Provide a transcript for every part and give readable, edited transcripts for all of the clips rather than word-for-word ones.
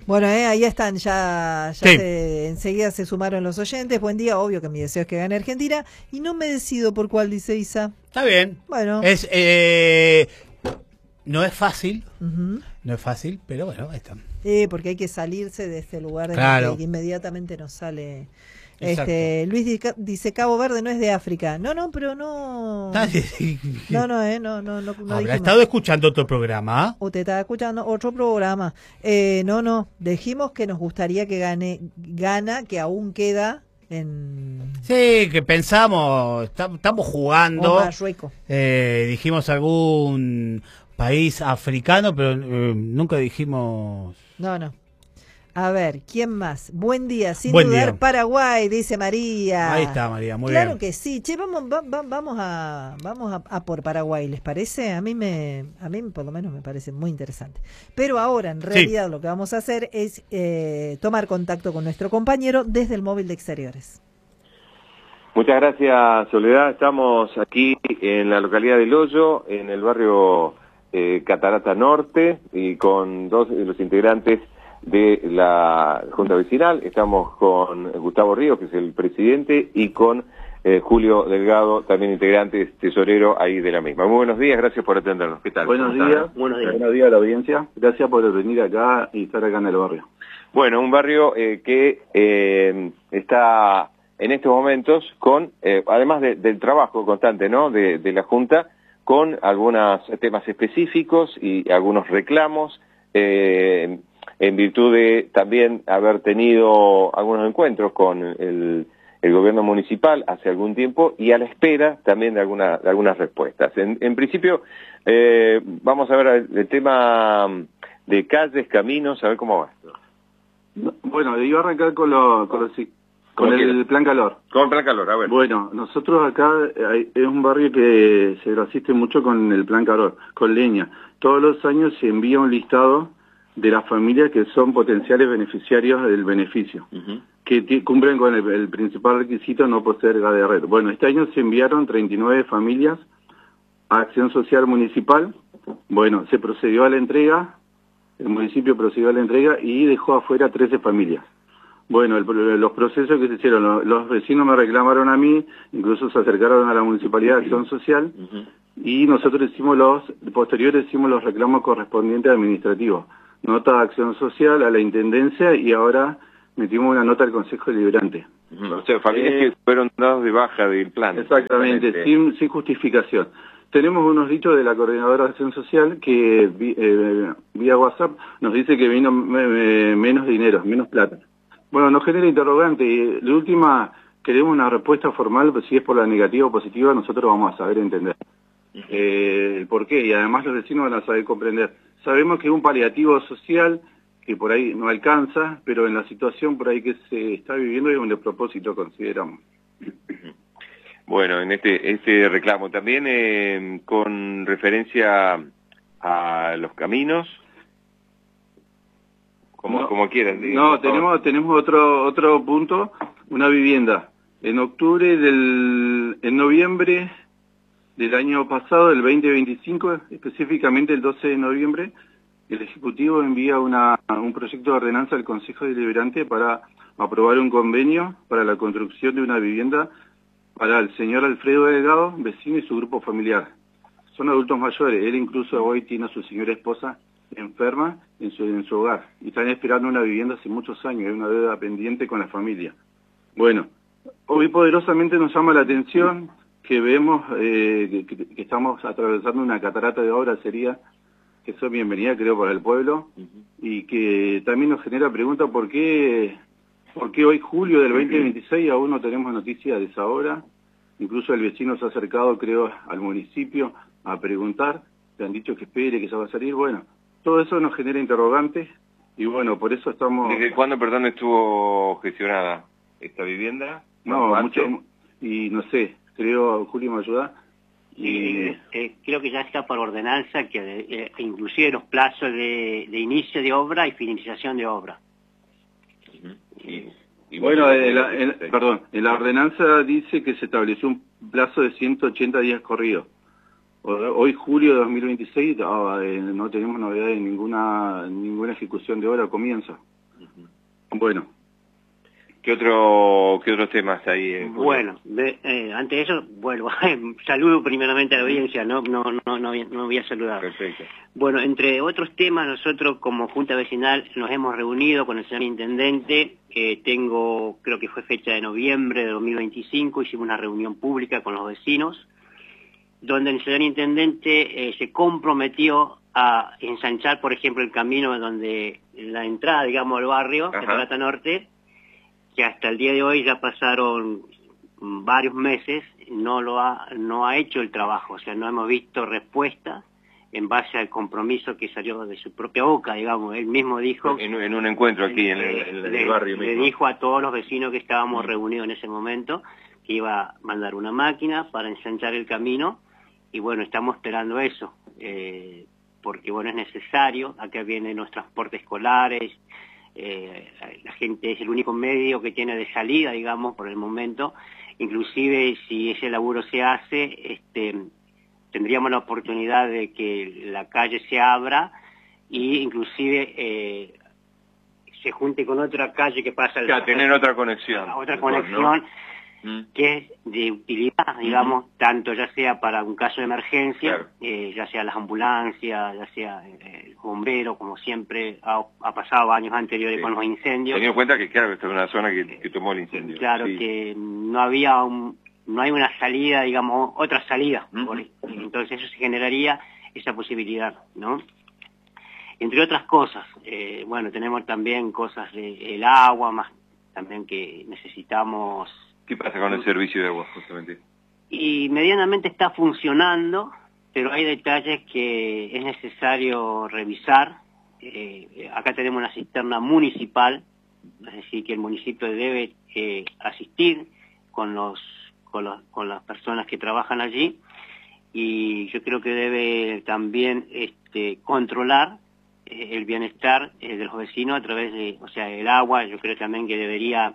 Bueno, ahí están, ya Sí. enseguida se sumaron los oyentes. Buen día, obvio que mi deseo es que gane Argentina. Y no me decido por cuál, dice Isa. Está bien. Bueno. No es fácil, Uh-huh. no es fácil, pero bueno, ahí está. Porque hay que salirse de este lugar Claro. en el que inmediatamente nos sale. Exacto. Luis dice Cabo Verde no es de África. No, pero no. No. Habrá estado escuchando otro programa. Usted está escuchando otro programa. No. Dijimos que nos gustaría que gana, que aún queda en. Sí, que pensamos, estamos jugando. O Marruecos. Dijimos algún país africano, pero nunca dijimos. No. A ver, ¿quién más? Buen día, sin Buen dudar, día. Paraguay, dice María. Ahí está, María, muy claro bien. Que sí. Che, vamos a por Paraguay, ¿les parece? A mí por lo menos me parece muy interesante. Pero ahora, en realidad, lo que vamos a hacer es tomar contacto con nuestro compañero desde el móvil de Exteriores. Muchas gracias, Soledad. Estamos aquí en la localidad de Loyo, en el barrio Catarata Norte, y con dos de los integrantes de la Junta Vecinal. Estamos con Gustavo Ríos, que es el presidente, y con Julio Delgado, también integrante, tesorero ahí de la misma. Muy buenos días, gracias por atendernos. ¿Qué tal? Buenos días a la audiencia. Gracias por venir acá y estar acá en el barrio. Bueno, un barrio que está en estos momentos con, además del trabajo constante, ¿no?, de la Junta, con algunos temas específicos y algunos reclamos, en virtud de también haber tenido algunos encuentros con el gobierno municipal hace algún tiempo y a la espera también de algunas respuestas. En principio, vamos a ver el tema de calles, caminos, a ver cómo va esto. Bueno, iba a arrancar con el plan calor. Con el plan calor, a ver. Bueno, nosotros acá es un barrio que se asiste mucho con el plan calor, con leña. Todos los años se envía un listado de las familias que son potenciales beneficiarios del beneficio, que cumplen con el principal requisito, no poseer gas de red. Bueno, este año se enviaron 39 familias a Acción Social Municipal. Bueno, se procedió a la entrega, el municipio procedió a la entrega y dejó afuera 13 familias. Bueno, los procesos que se hicieron, los vecinos me reclamaron a mí, incluso se acercaron a la Municipalidad de Acción Social, y nosotros posteriores hicimos los reclamos correspondientes administrativos. Nota de Acción Social a la Intendencia y ahora metimos una nota al Consejo Deliberante. O sea, familias que fueron dadas de baja del plan. Exactamente, sin justificación. Tenemos unos dichos de la Coordinadora de Acción Social que vía WhatsApp nos dice que vino menos dinero, menos plata. Bueno, nos genera interrogante y de última queremos una respuesta formal, pero si es por la negativa o positiva nosotros vamos a saber entender el por qué, y además los vecinos van a saber comprender. Sabemos que es un paliativo social que por ahí no alcanza, pero en la situación por ahí que se está viviendo es un despropósito, consideramos. Bueno, en este reclamo también con referencia a los caminos, como quieran. No, tenemos otro punto, una vivienda. En noviembre del año pasado, del 2025, específicamente el 12 de noviembre, el Ejecutivo envía un proyecto de ordenanza al Consejo Deliberante para aprobar un convenio para la construcción de una vivienda para el señor Alfredo Delgado, vecino y su grupo familiar. Son adultos mayores, él incluso hoy tiene a su señora esposa enferma en su hogar y están esperando una vivienda hace muchos años, hay una deuda pendiente con la familia. Bueno, hoy poderosamente nos llama la atención que vemos que estamos atravesando una catarata de obras, que son bienvenidas creo para el pueblo, y que también nos genera pregunta por qué hoy julio del 2026 aún no tenemos noticias de esa obra. Incluso el vecino se ha acercado creo al municipio a preguntar, le han dicho que espere, que se va a salir. Bueno, todo eso nos genera interrogantes y bueno, por eso estamos... ¿Desde cuándo, perdón, estuvo gestionada esta vivienda? No, mucho, y no sé, creo, Julio me ayuda. Creo que ya está por ordenanza, que inclusive los plazos de inicio de obra y finalización de obra. Y bueno, en la ordenanza dice que se estableció un plazo de 180 días corridos. Hoy, julio de 2026, no tenemos novedad de ninguna ejecución de obra o comienzo. Bueno. ¿Qué otros temas hay? Bueno, antes de eso, bueno, saludo primeramente a la audiencia, no voy a saludar. Perfecto. Bueno, entre otros temas, nosotros como Junta Vecinal nos hemos reunido con el señor Intendente, creo que fue fecha de noviembre de 2025, hicimos una reunión pública con los vecinos, donde el señor Intendente se comprometió a ensanchar, por ejemplo, el camino donde la entrada, digamos, al barrio, Catarata Norte, que hasta el día de hoy ya pasaron varios meses, no ha hecho el trabajo, o sea, no hemos visto respuesta en base al compromiso que salió de su propia boca, digamos. Él mismo dijo... En un encuentro aquí en el barrio mismo. Le dijo a todos los vecinos que estábamos reunidos en ese momento que iba a mandar una máquina para ensanchar el camino, y bueno, estamos esperando eso, porque bueno, es necesario. Acá vienen los transportes escolares, la gente es el único medio que tiene de salida, digamos, por el momento. Inclusive si ese laburo se hace, tendríamos la oportunidad de que la calle se abra y inclusive se junte con otra calle que pasa... tener otra conexión. Otra conexión, ¿no? Que es de utilidad, digamos, tanto ya sea para un caso de emergencia, ya sea las ambulancias, ya sea el bombero, como siempre ha pasado años anteriores con los incendios. Teniendo en cuenta que, claro, esta es una zona que tomó el incendio. Claro, que no hay una salida, digamos, otra salida. Entonces eso se generaría esa posibilidad, ¿no? Entre otras cosas, bueno, tenemos también cosas del agua, más también que necesitamos... ¿Qué pasa con el servicio de agua, justamente? Y medianamente está funcionando, pero hay detalles que es necesario revisar. Acá tenemos una cisterna municipal, es decir, que el municipio debe asistir con las personas que trabajan allí, y yo creo que debe también controlar el bienestar de los vecinos a través de, o sea, el agua. Yo creo también que debería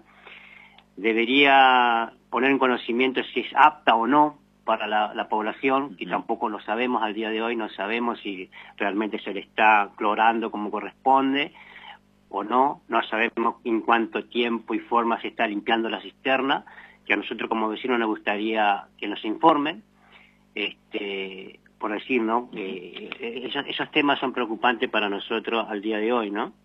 poner en conocimiento si es apta o no para la población, que tampoco lo sabemos al día de hoy, no sabemos si realmente se le está clorando como corresponde o no sabemos en cuánto tiempo y forma se está limpiando la cisterna, que a nosotros como vecinos nos gustaría que nos informen, por decir, ¿no? Esos temas son preocupantes para nosotros al día de hoy, ¿no?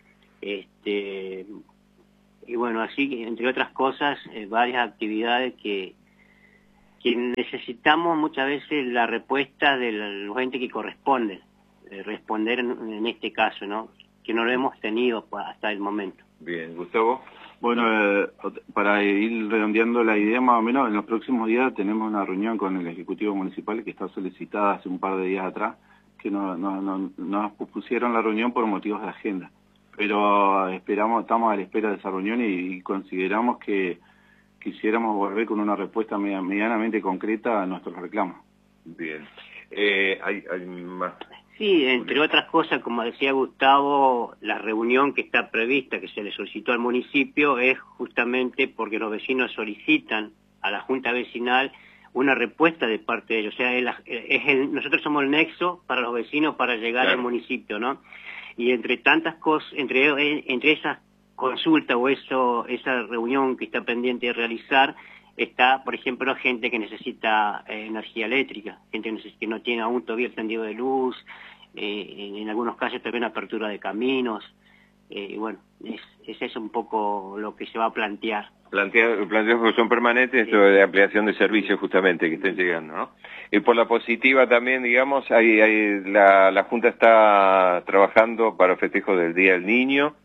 Y bueno, así que entre otras cosas, varias actividades que necesitamos muchas veces la respuesta de los entes que corresponden, responder en este caso, ¿no? Que no lo hemos tenido hasta el momento. Bien, Gustavo. Bueno, para ir redondeando la idea más o menos, en los próximos días tenemos una reunión con el Ejecutivo Municipal que está solicitada hace un par de días atrás, que nos pusieron la reunión por motivos de agenda. Pero estamos a la espera de esa reunión y consideramos que quisiéramos volver con una respuesta medianamente concreta a nuestros reclamos. Bien. ¿Hay más? Sí, entre otras cosas, como decía Gustavo, la reunión que está prevista, que se le solicitó al municipio, es justamente porque los vecinos solicitan a la Junta Vecinal una respuesta de parte de ellos. O sea, nosotros somos el nexo para los vecinos para llegar al municipio, ¿no? Y entre tantas cosas, entre esas consultas o esa reunión que está pendiente de realizar, está, por ejemplo, gente que necesita energía eléctrica, gente que no tiene aún todavía el tendido de luz, en algunos casos también apertura de caminos, y bueno, ese es un poco lo que se va a plantear. Planteos que son permanentes, esto de ampliación de servicios justamente que estén llegando, ¿no? Y por la positiva también, digamos, la Junta está trabajando para festejo del Día del Niño.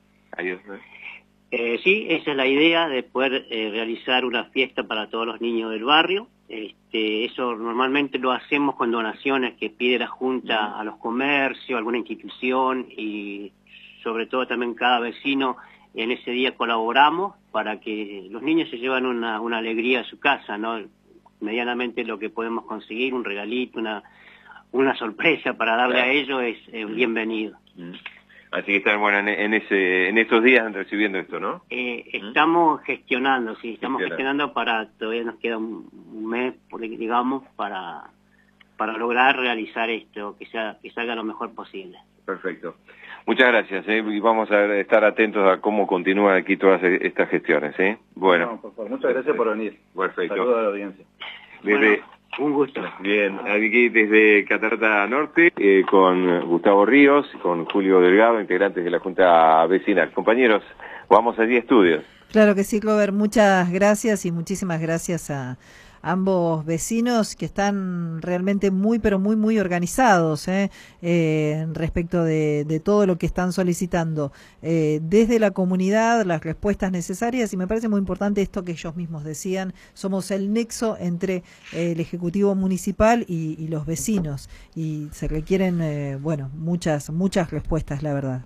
Sí, esa es la idea, de poder realizar una fiesta para todos los niños del barrio. Eso normalmente lo hacemos con donaciones que pide la Junta a los comercios, alguna institución, y sobre todo también cada vecino en ese día colaboramos para que los niños se lleven una alegría a su casa, ¿no? Medianamente lo que podemos conseguir, un regalito, una sorpresa para darle a ellos es bienvenido. Así que están, bueno, en estos días recibiendo esto, ¿no? Estamos gestionando, sí, gestionando todavía nos queda un mes, digamos, para lograr realizar esto, que salga lo mejor posible. Perfecto. Muchas gracias, y vamos a estar atentos a cómo continúan aquí todas estas gestiones. Bueno. No, por favor, muchas gracias por venir. Perfecto. Saludos a la audiencia. Desde, un gusto. Bien, aquí desde Catarata Norte, con Gustavo Ríos, con Julio Delgado, integrantes de la Junta Vecinal. Compañeros, vamos allí a estudios. Claro que sí, Robert, muchas gracias y muchísimas gracias a ambos vecinos que están realmente muy, pero muy, muy organizados respecto de todo lo que están solicitando desde la comunidad, las respuestas necesarias, y me parece muy importante esto que ellos mismos decían: somos el nexo entre el Ejecutivo Municipal y los vecinos, y se requieren, muchas respuestas, la verdad.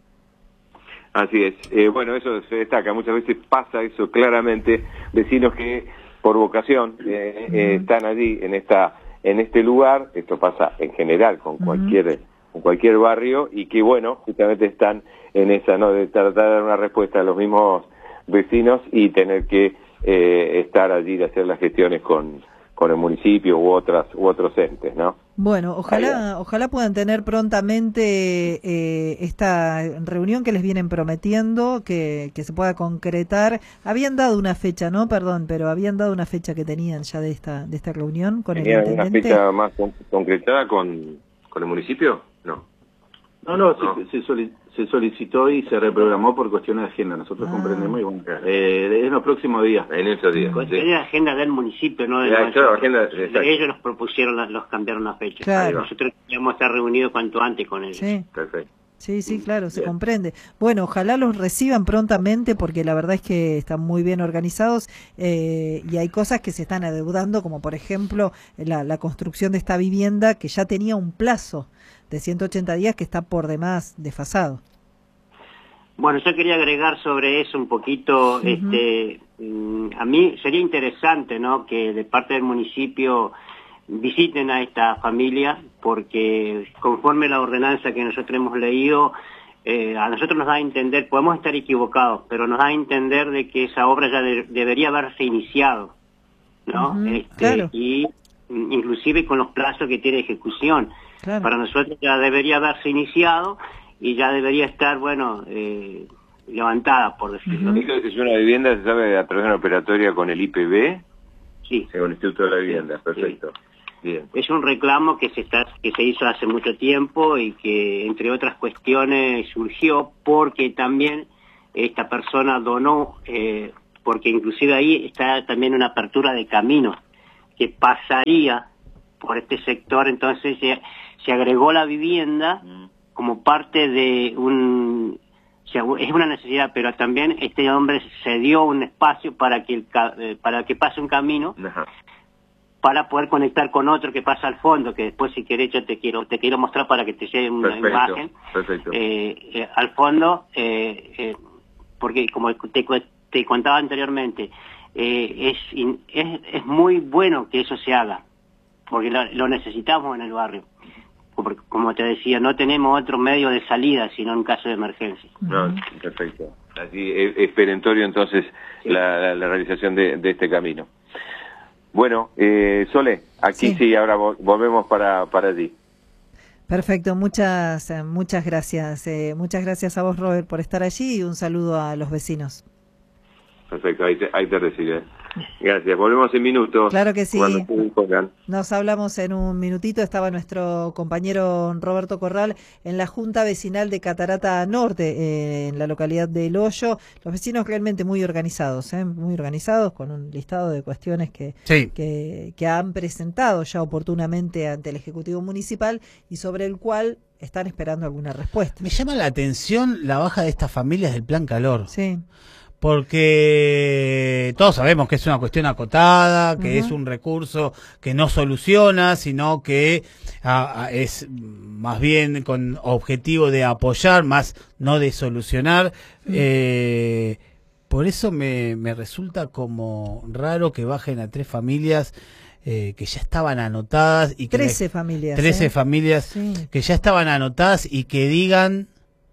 Así es. Bueno, eso se destaca. Muchas veces pasa eso claramente. Vecinos que por vocación están allí en este lugar. Esto pasa en general con cualquier barrio, y que justamente están en esa, ¿no?, de tratar de dar una respuesta a los mismos vecinos y tener que estar allí, de hacer las gestiones con el municipio u otros entes, ¿no? Bueno, ojalá puedan tener prontamente esta reunión que les vienen prometiendo, que se pueda concretar. Habían dado una fecha, ¿no? Perdón, pero habían dado una fecha que tenían ya de esta reunión con el intendente. ¿Una fecha más concretada con el municipio? No. No, se solicitó y se reprogramó por cuestiones de agenda. Nosotros comprendemos, y es los próximos días. En esos días. Cuestiones de agenda del municipio, no de ellos nos propusieron, los cambiaron la fecha. Claro. Nosotros queríamos estar reunidos cuanto antes con ellos. Sí. Perfecto. Sí, claro, se comprende. Bueno, ojalá los reciban prontamente, porque la verdad es que están muy bien organizados y hay cosas que se están adeudando, como por ejemplo la construcción de esta vivienda, que ya tenía un plazo de 180 días que está por demás desfasado. Bueno, yo quería agregar sobre eso un poquito. A mí sería interesante, ¿no?, que de parte del municipio visiten a esta familia, porque conforme la ordenanza que nosotros hemos leído, a nosotros nos da a entender, podemos estar equivocados, pero nos da a entender de que esa obra ya debería haberse iniciado, ¿no? Claro. Y inclusive con los plazos que tiene ejecución. Claro. Para nosotros ya debería haberse iniciado y ya debería estar, levantada, por decirlo. ¿Es una vivienda, se sabe, a través de una operatoria con el IPB? Sí. Con el Instituto de la Vivienda, perfecto. Sí. Bien. Es un reclamo que se hizo hace mucho tiempo y que, entre otras cuestiones, surgió porque también esta persona donó, porque inclusive ahí está también una apertura de caminos que pasaría por este sector. Entonces se agregó la vivienda como parte de es una necesidad, pero también este hombre se dio un espacio para que pase un camino. Ajá. Para poder conectar con otro que pasa al fondo, que después, si querés, yo te quiero mostrar para que te llegue una imagen. Perfecto. Al fondo, porque como te contaba anteriormente, es muy bueno que eso se haga, porque lo necesitamos en el barrio. Como te decía, no tenemos otro medio de salida, sino en caso de emergencia. No, perfecto. Así es perentorio entonces la realización de este camino. Bueno, Sole, aquí sí, ahora volvemos para allí. Perfecto, muchas gracias. Muchas gracias a vos, Robert, por estar allí, y un saludo a los vecinos. Perfecto, ahí te recibe. Gracias, volvemos en minutos. Claro que sí. Nos hablamos en un minutito. Estaba nuestro compañero Roberto Corral en la Junta Vecinal de Catarata Norte, en la localidad de El Hoyo. Los vecinos realmente muy organizados, con un listado de cuestiones que han presentado ya oportunamente ante el Ejecutivo Municipal y sobre el cual están esperando alguna respuesta. Me llama la atención la baja de estas familias del Plan Calor. Sí. Porque todos sabemos que es una cuestión acotada, que es un recurso que no soluciona, sino que es más bien con objetivo de apoyar, más no de solucionar. Por eso me resulta como raro que bajen a 3 familias que ya estaban anotadas. Y que 13 familias. 13 familias que ya estaban anotadas y que digan...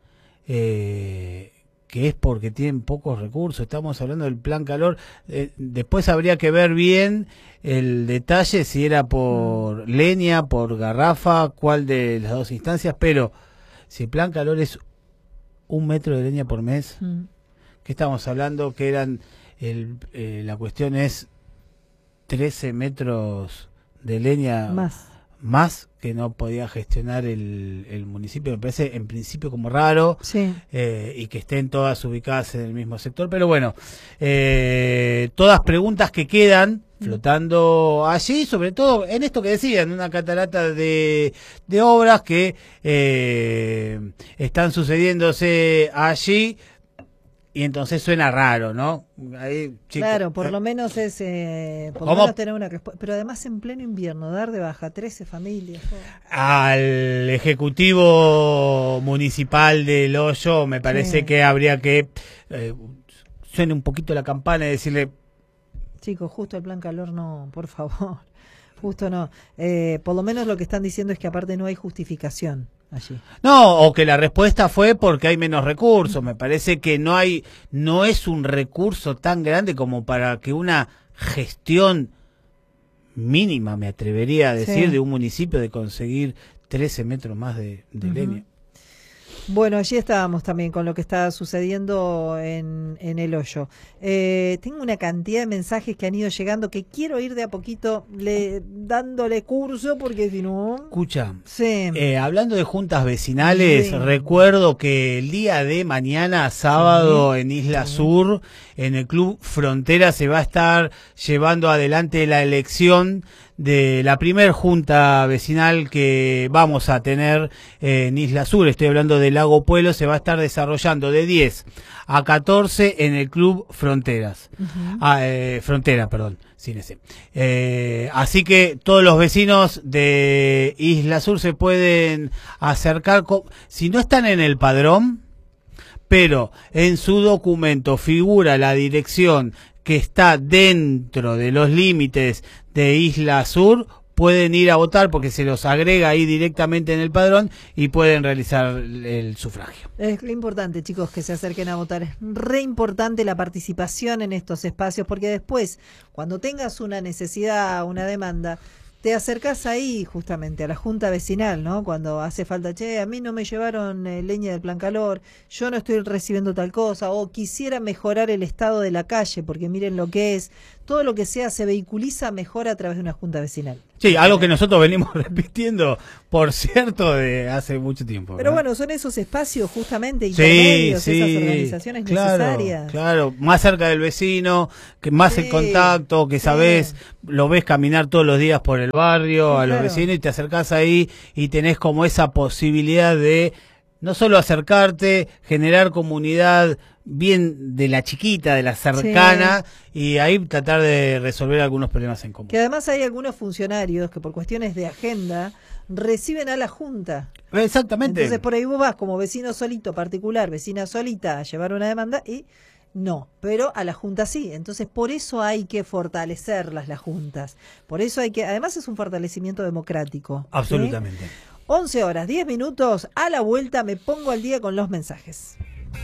que es porque tienen pocos recursos. Estamos hablando del Plan Calor. Después habría que ver bien el detalle, si era por leña, por garrafa, cuál de las dos instancias, pero si el Plan Calor es 1 metro de leña por mes. ¿Qué estamos hablando? Que eran, la cuestión es 13 metros de leña más que no podía gestionar el municipio. Me parece en principio como raro, sí. Y que estén todas ubicadas en el mismo sector, pero bueno, todas preguntas que quedan flotando allí, sobre todo en esto que decían, una catarata de obras que están sucediéndose allí. Y entonces suena raro, ¿no? Ahí, chicos, claro, por lo menos es por lo menos tener una respuesta. Pero además en pleno invierno, dar de baja 13 familias. Al Ejecutivo Municipal del Hoyo me parece que habría que suene un poquito la campana y decirle... Chicos, justo el plan calor no, por favor. Justo no. Por lo menos lo que están diciendo es que aparte no hay justificación allí. No, o que la respuesta fue porque hay menos recursos. Me parece que no es un recurso tan grande como para que una gestión mínima, me atrevería a decir, de un municipio de conseguir 13 metros más de leña. Bueno, allí estábamos también con lo que está sucediendo en el Hoyo. Tengo una cantidad de mensajes que han ido llegando que quiero ir de a poquito dándole curso porque si no... Escucha, sí. Hablando de juntas vecinales, recuerdo que el día de mañana, sábado, en Isla Sur, en el Club Frontera, se va a estar llevando adelante la elección de la primer junta vecinal que vamos a tener en Isla Sur. Estoy hablando de Lago Pueblo. Se va a estar desarrollando de 10 a 14 en el Club Fronteras. Frontera, perdón, sin ese. Así que todos los vecinos de Isla Sur se pueden acercar. Si no están en el padrón, pero en su documento figura la dirección que está dentro de los límites de Isla Sur, pueden ir a votar porque se los agrega ahí directamente en el padrón y pueden realizar el sufragio. Es importante, chicos, que se acerquen a votar. Es re importante la participación en estos espacios porque después, cuando tengas una necesidad, una demanda, te acercás ahí justamente a la junta vecinal, ¿no? Cuando hace falta, a mí no me llevaron leña del plan calor, yo no estoy recibiendo tal cosa, o quisiera mejorar el estado de la calle, porque miren lo que es, todo lo que sea se vehiculiza mejor a través de una junta vecinal. Sí, algo que nosotros venimos repitiendo, por cierto, de hace mucho tiempo. Pero bueno, son esos espacios justamente intermedios, esas organizaciones necesarias. Claro, más cerca del vecino, que más en contacto, que sabés, lo ves caminar todos los días por el barrio, a los vecinos, y te acercás ahí y tenés como esa posibilidad de no solo acercarte, generar comunidad bien de la chiquita, de la cercana, y ahí tratar de resolver algunos problemas en común. Que además hay algunos funcionarios que por cuestiones de agenda reciben a la junta. Exactamente. Entonces por ahí vos vas como vecino solito particular, vecina solita a llevar una demanda y no, pero a la junta sí. Entonces por eso hay que fortalecerlas las juntas. Por eso hay que, además es un fortalecimiento democrático. Absolutamente. 11 horas, 10 minutos, a la vuelta me pongo al día con los mensajes.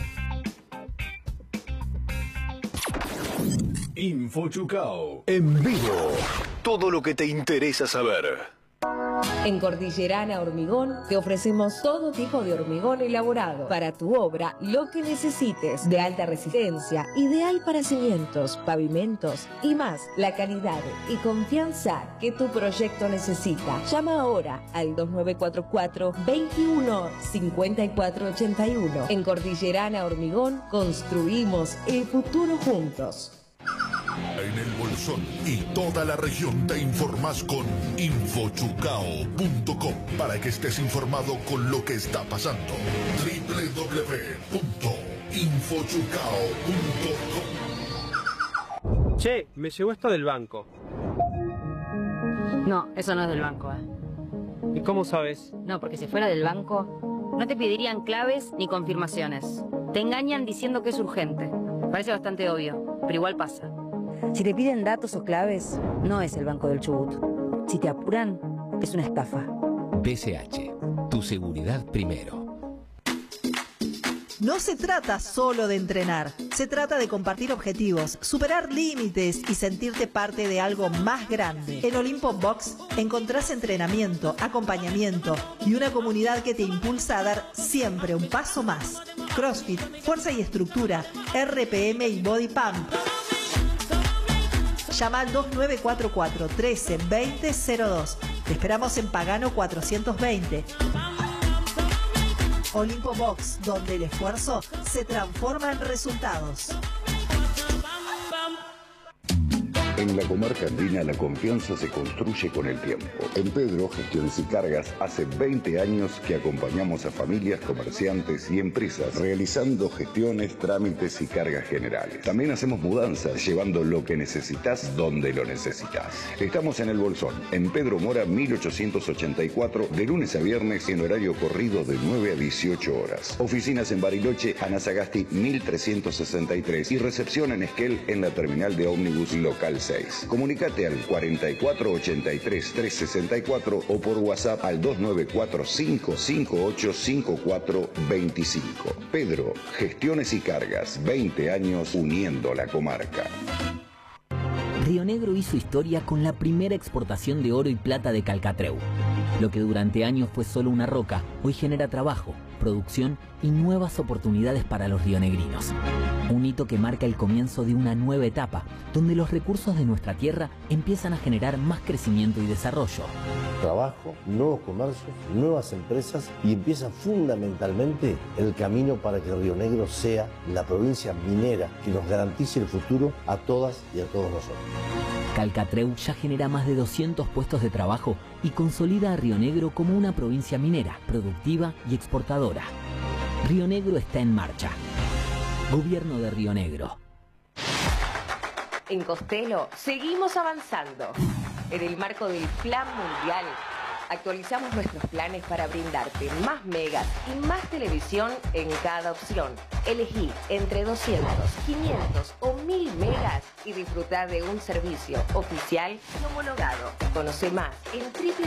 InfoChucao en vivo. Todo lo que te interesa saber. En Cordillerana Hormigón te ofrecemos todo tipo de hormigón elaborado para tu obra, lo que necesites, de alta resistencia, ideal para cimientos, pavimentos y más, la calidad y confianza que tu proyecto necesita. Llama ahora al 2944 21 54 81. En Cordillerana Hormigón construimos el futuro juntos. En el Bolsón y toda la región te informás con infochucao.com para que estés informado con lo que está pasando. www.infochucao.com. Che, me llegó esto del banco. No, eso no es del banco, ¿Y cómo sabes? No, porque si fuera del banco, no te pedirían claves ni confirmaciones. Te engañan diciendo que es urgente. Parece bastante obvio, pero igual pasa. Si te piden datos o claves, no es el Banco del Chubut. Si te apuran, es una estafa. BCH, tu seguridad primero. No se trata solo de entrenar, se trata de compartir objetivos, superar límites y sentirte parte de algo más grande. En Olimpo Box encontrás entrenamiento, acompañamiento y una comunidad que te impulsa a dar siempre un paso más. CrossFit, fuerza y estructura, RPM y Body Pump. Llama al 2944 13 20 02. Te esperamos en Pagano 420. Olimpo Box, donde el esfuerzo se transforma en resultados. En la comarca andina la confianza se construye con el tiempo. En Pedro Gestiones y Cargas hace 20 años que acompañamos a familias, comerciantes y empresas realizando gestiones, trámites y cargas generales. También hacemos mudanzas llevando lo que necesitas donde lo necesitas. Estamos en El Bolsón, en Pedro Mora 1884, de lunes a viernes en horario corrido de 9 a 18 horas. Oficinas en Bariloche, Ana Sagasti 1363 y recepción en Esquel en la terminal de ómnibus local 6. Comunicate al 4483-364 o por WhatsApp al 2945585425. Pedro, Gestiones y Cargas, 20 años uniendo la comarca. Río Negro hizo historia con la primera exportación de oro y plata de Calcatreu. Lo que durante años fue solo una roca, hoy genera trabajo, producción y nuevas oportunidades para los rionegrinos. Un hito que marca el comienzo de una nueva etapa, donde los recursos de nuestra tierra empiezan a generar más crecimiento y desarrollo. Trabajo, nuevos comercios, nuevas empresas y empieza fundamentalmente el camino para que Río Negro sea la provincia minera que nos garantice el futuro a todas y a todos nosotros. Calcatreu ya genera más de 200 puestos de trabajo y consolida a Río Negro como una provincia minera, productiva y exportadora. Río Negro está en marcha. Gobierno de Río Negro. En Costello seguimos avanzando. En el marco del Plan Mundial, actualizamos nuestros planes para brindarte más megas y más televisión en cada opción. Elegí entre 200, 500 o 1000 megas y disfrutar de un servicio oficial y homologado. Conoce más en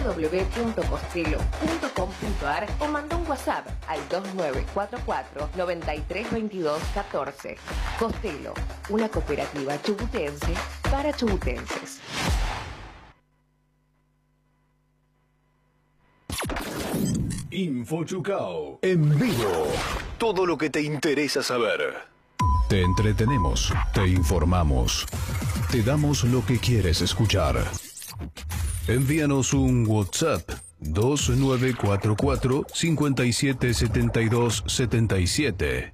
www.costello.com.ar o manda un WhatsApp al 2944 932214. Costello, una cooperativa chubutense para chubutenses. InfoChucao en vivo. Todo lo que te interesa saber. Te entretenemos, te informamos, te damos lo que quieres escuchar. Envíanos un WhatsApp 2944 577277.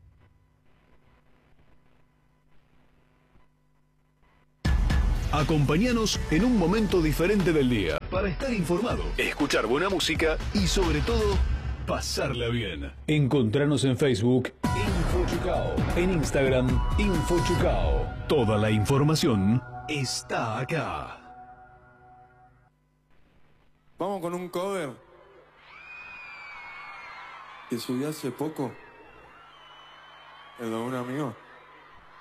Acompáñanos en un momento diferente del día para estar informado, escuchar buena música y sobre todo pasarla bien. Encontranos en Facebook InfoChucao, en Instagram InfoChucao. Toda la información está acá. Vamos con un cover que subí hace poco, el de un amigo.